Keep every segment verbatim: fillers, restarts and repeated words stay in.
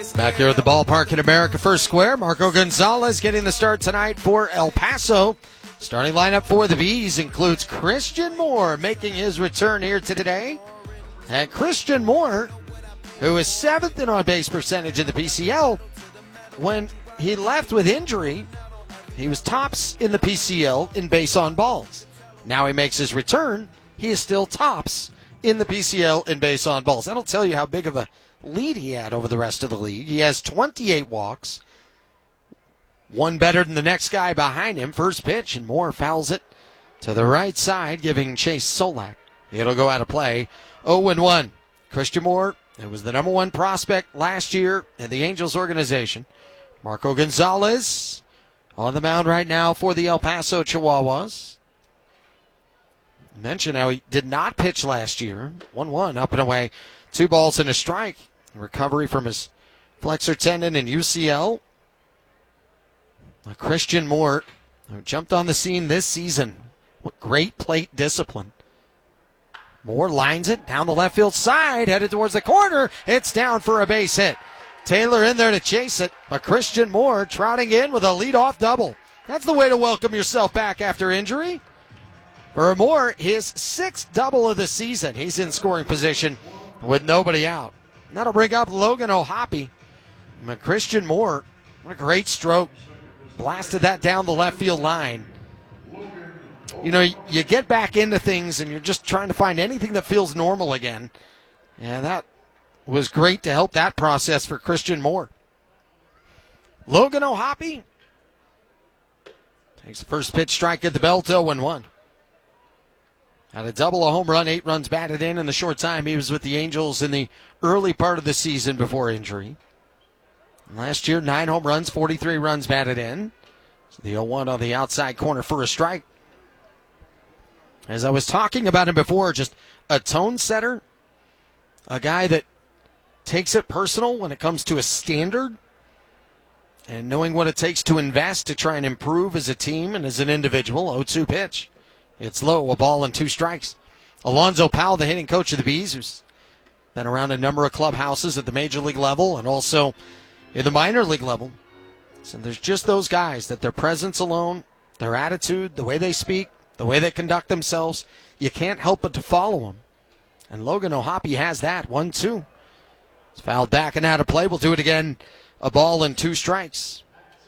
Back here at the ballpark in America First Square, Marco Gonzalez getting the start tonight for El Paso. Starting lineup for the Bees includes Christian Moore making his return here today. And Christian Moore, who is seventh in on-base percentage in the P C L, when he left with injury, he was tops in the P C L in base on balls. Now he makes his return, he is still tops in the P C L in base on balls. That'll tell you how big of a lead he had over the rest of the league. He has twenty-eight walks, one better than the next guy behind him. First pitch, and Moore fouls it to the right side, giving Chase Solak. It'll go out of play. oh and one. Christian Moore, who was the number one prospect last year in the Angels organization. Marco Gonzalez on the mound right now for the El Paso Chihuahuas. Mention how he did not pitch last year. one one, up and away. Two balls and a strike. Recovery from his flexor tendon in U C L. Christian Moore, who jumped on the scene this season. What great plate discipline. Moore lines it down the left field side, headed towards the corner. It's down for a base hit. Taylor in there to chase it, but Christian Moore trotting in with a leadoff double. That's the way to welcome yourself back after injury. For Moore, his sixth double of the season. He's in scoring position with nobody out. That'll bring up Logan O'Hoppe. But Christian Moore, what a great stroke. Blasted that down the left field line. You know, you get back into things and you're just trying to find anything that feels normal again. And that was great to help that process for Christian Moore. Logan O'Hoppe takes the first pitch strike at the belt, oh and one. Had a double, a home run, eight runs batted in in the short time he was with the Angels in the early part of the season before injury. Last year, nine home runs, forty-three runs batted in. So the oh one on the outside corner for a strike. As I was talking about him before, just a tone setter, a guy that takes it personal when it comes to a standard, and knowing what it takes to invest to try and improve as a team and as an individual. oh two pitch. It's low, a ball and two strikes. Alonzo Powell, the hitting coach of the Bees, who's been around a number of clubhouses at the major league level and also in the minor league level. So there's just those guys that their presence alone, their attitude, the way they speak, the way they conduct themselves, you can't help but to follow them. And Logan O'Hoppe has that. one two. It's fouled back and out of play. We'll do it again. A ball and two strikes.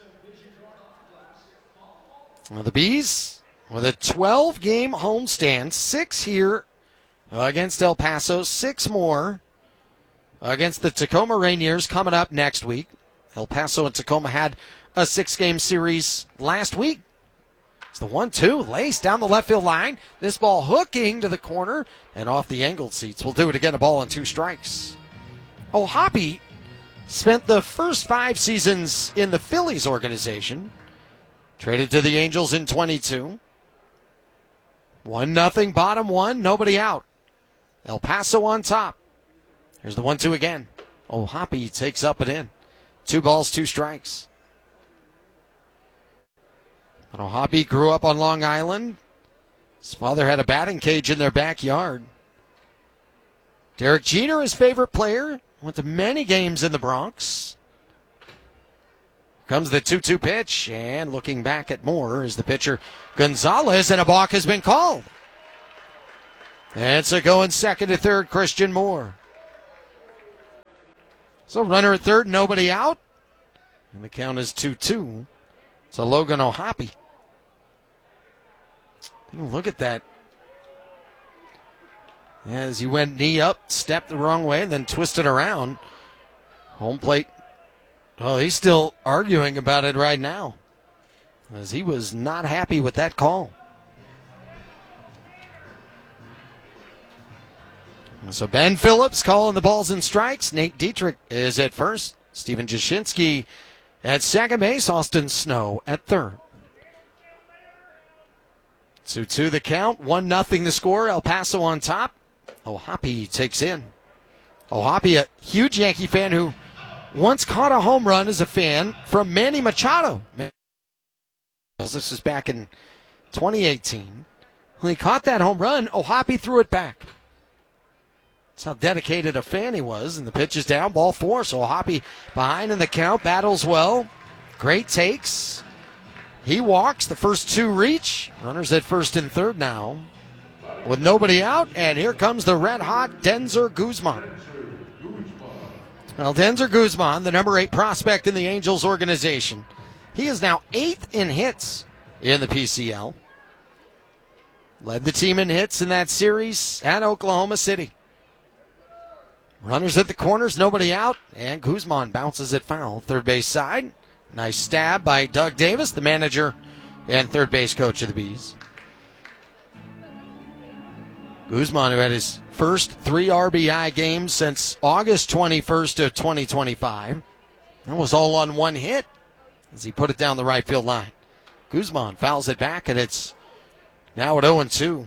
Well, the Bees with a twelve-game homestand, six here against El Paso, six more against the Tacoma Rainiers coming up next week. El Paso and Tacoma had a six-game series last week. It's the one two, laced down the left field line. This ball hooking to the corner and off the angled seats. We'll do it again, a ball and two strikes. O'Hoppe spent the first five seasons in the Phillies organization. Traded to the Angels in twenty-two. One nothing, bottom one, nobody out. El Paso on top. Here's the one two again. O'Hoppe takes up and in. Two balls, two strikes. But O'Hoppe grew up on Long Island. His father had a batting cage in their backyard. Derek Jeter, his favorite player, went to many games in the Bronx. Comes the two two pitch, and looking back at Moore is the pitcher Gonzalez, and a balk has been called. And it's a going second to third, Christian Moore. So runner at third, nobody out. And the count is two two. So Logan O'Hoppe. Look at that. As he went knee up, stepped the wrong way, and then twisted around. Home plate. Oh, he's still arguing about it right now, as he was not happy with that call. So Ben Phillips calling the balls and strikes. Nate Dietrich is at first. Stephen Jashinsky at second base. Austin Snow at third. two two the count. one nothing the score. El Paso on top. O'Hoppe takes in. O'Hoppe, a huge Yankee fan who once caught a home run as a fan from Manny Machado. This was back in twenty eighteen. When he caught that home run, O'Hoppe threw it back. That's how dedicated a fan he was. And the pitch is down, ball four. So Hoppy behind in the count, battles well. Great takes. He walks. The first two reach. Runners at first and third now with nobody out. And here comes the red-hot Denzer Guzman. Well, Denzer Guzman, the number eight prospect in the Angels organization. He is now eighth in hits in the P C L. Led the team in hits in that series at Oklahoma City. Runners at the corners, nobody out, and Guzman bounces it foul. Third base side. Nice stab by Doug Davis, the manager and third base coach of the Bees. Guzman, who had his first three R B I games since August twenty-first of twenty twenty-five. That was all on one hit as he put it down the right field line. Guzman fouls it back, and it's now at oh and two.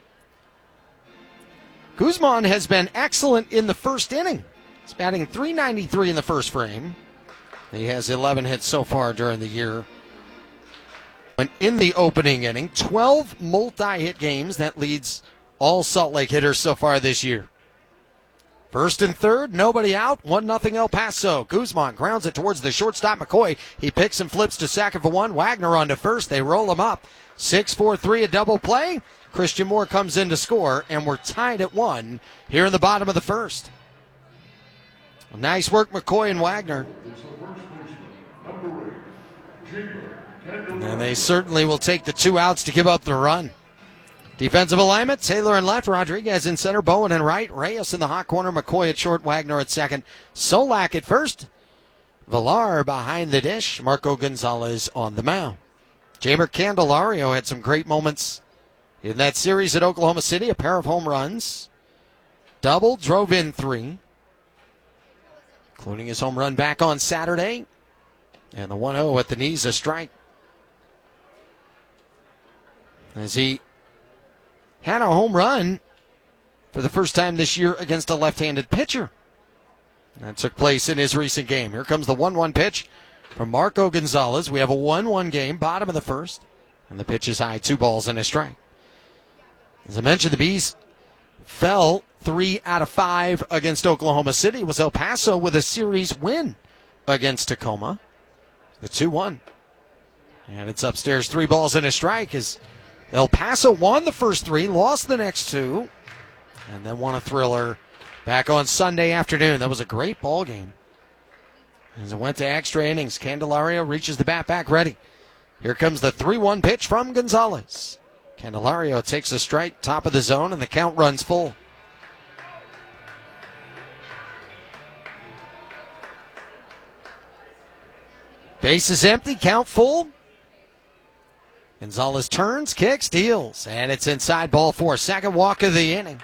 Guzman has been excellent in the first inning. He's batting three ninety-three in the first frame. He has eleven hits so far during the year. And in the opening inning, twelve multi-hit games. That leads all Salt Lake hitters so far this year. First and third, nobody out, one nothing El Paso. Guzman grounds it towards the shortstop, McCoy. He picks and flips to second for one. Wagner on to first. They roll him up. six four three, a double play. Christian Moore comes in to score, and we're tied at one here in the bottom of the first. Nice work, McCoy and Wagner. And they certainly will take the two outs to give up the run. Defensive alignment, Taylor in left, Rodriguez in center, Bowen in right, Reyes in the hot corner, McCoy at short, Wagner at second, Solak at first, Villar behind the dish, Marco Gonzalez on the mound. Jeimer Candelario had some great moments in that series at Oklahoma City, a pair of home runs, double, drove in three, including his home run back on Saturday, and the one oh at the knees, a strike. As he had a home run for the first time this year against a left-handed pitcher. That took place in his recent game. Here comes the one one pitch from Marco Gonzalez. We have a one one game, bottom of the first, and the pitch is high, two balls and a strike. As I mentioned, the Bees fell three out of five against Oklahoma City. It was El Paso with a series win against Tacoma. The two one. And it's upstairs, three balls and a strike as El Paso won the first three, lost the next two, and then won a thriller back on Sunday afternoon. That was a great ball game. As it went to extra innings, Candelario reaches the bat back ready. Here comes the three one pitch from Gonzalez. Candelario takes a strike, top of the zone, and the count runs full. Base is empty, count full. Gonzalez turns, kicks, deals, and it's inside, ball four. Second walk of the inning.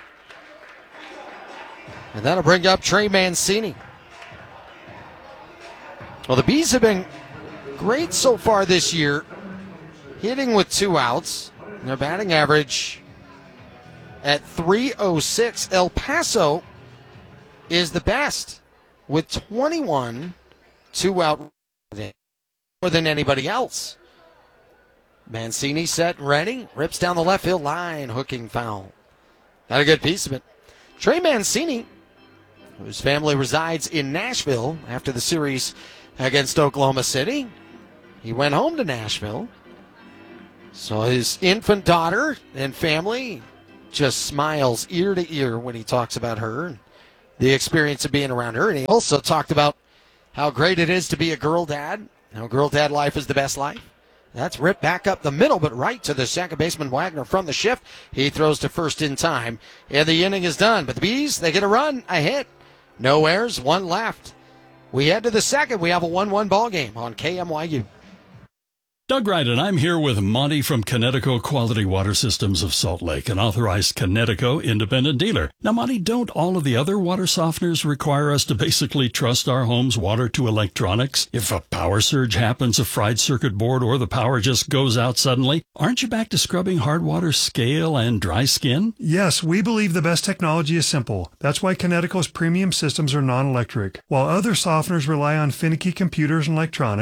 And that'll bring up Trey Mancini. Well, the Bees have been great so far this year, hitting with two outs. And their batting average at three oh six. El Paso is the best with twenty-one two-out more than anybody else. Mancini set and ready, rips down the left field line, hooking foul. Got a good piece of it. Trey Mancini, whose family resides in Nashville after the series against Oklahoma City, he went home to Nashville. So his infant daughter and family just smiles ear to ear when he talks about her and the experience of being around her. And he also talked about how great it is to be a girl dad, how girl dad life is the best life. That's ripped back up the middle, but right to the second baseman, Wagner, from the shift. He throws to first in time, and the inning is done. But the Bees, they get a run, a hit. No errors, one left. We head to the second. We have a one one ball game on K M Y U. Doug Wright, and I'm here with Monty from Connecticut Quality Water Systems of Salt Lake, an authorized Connecticut independent dealer. Now, Monty, don't all of the other water softeners require us to basically trust our home's water to electronics? If a power surge happens, a fried circuit board, or the power just goes out suddenly, aren't you back to scrubbing hard water scale and dry skin? Yes, we believe the best technology is simple. That's why Connecticut's premium systems are non-electric. While other softeners rely on finicky computers and electronics,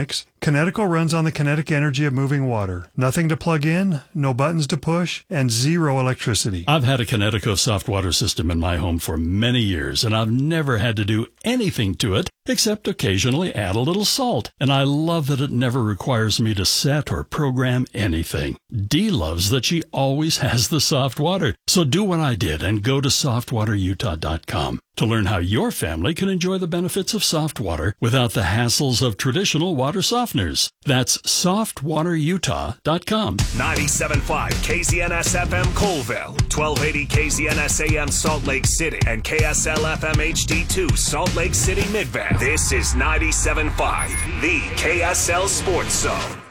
Kinetico runs on the kinetic energy of moving water. Nothing to plug in, no buttons to push, and zero electricity. I've had a Kinetico soft water system in my home for many years, and I've never had to do anything to it except occasionally add a little salt. And I love that it never requires me to set or program anything. Dee loves that she always has the soft water. So do what I did and go to soft water utah dot com to learn how your family can enjoy the benefits of soft water without the hassles of traditional water softeners. That's soft water utah dot com. ninety-seven point five K Z N S F M Colville, twelve eighty K Z N S A M Salt Lake City, and K S L F M H D two Salt Lake City Midvale. This is ninety-seven point five, the K S L Sports Zone.